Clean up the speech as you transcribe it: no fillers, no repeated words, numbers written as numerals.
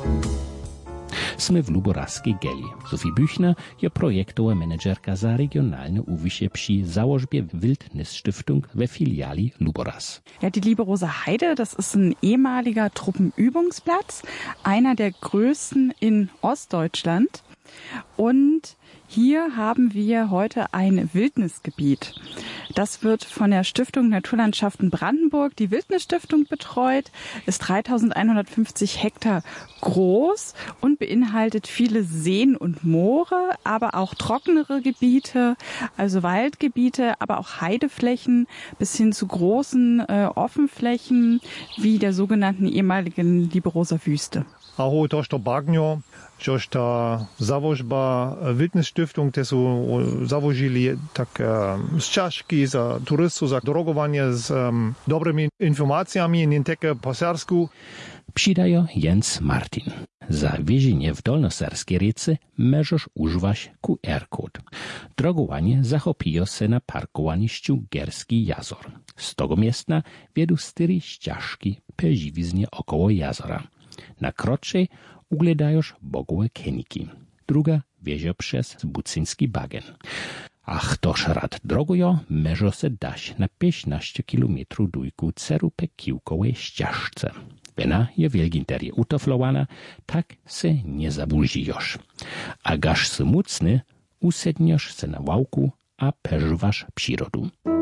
Sme w Luboraskiej geli. Sofie Büchner je projektowa menedżerka za regionalne uwysie przy założbie Wildnis Stiftung we filiali Luboras. Ja, die Liberoser Heide, das ist ein ehemaliger Truppenübungsplatz, einer der größten in Ostdeutschland. Und hier haben wir heute ein Wildnisgebiet. Das wird von der Stiftung Naturlandschaften Brandenburg, die Wildnisstiftung, betreut, ist 3150 Hektar groß und beinhaltet viele Seen und Moore, aber auch trockenere Gebiete, also Waldgebiete, aber auch Heideflächen bis hin zu großen Offenflächen wie der sogenannten ehemaligen Liberoser Wüste. Aho to bagnio, čož ta zavožba Wildnisstiftung, te su zavožili tak sčaški za turistów, za drogowanie z dobrymi informacjami, nie tylko po sersku. Przydaje Jens Martin. Za wiezienie w dolnoserskiej riece możesz używać QR-kod. Drogowanie zachopiło się na parkowaniszczu Gerski Jazor. Z tego miejsca wiedu 4 ścieżki peżiwiznie około jazora. Na krótszej ugledajosz bogowe keniki. Druga wiezie przez Bucyński bagen. A ktoś rad drogujo, może se dać na 15 kilometrów dujku ceru pe kiłkowej ścieżce. Wena je wielginterie utoflowana, tak se nie zabulzijosz. A gasz se mucny, usedniesz se na wałku, a peżwasz przyrodu.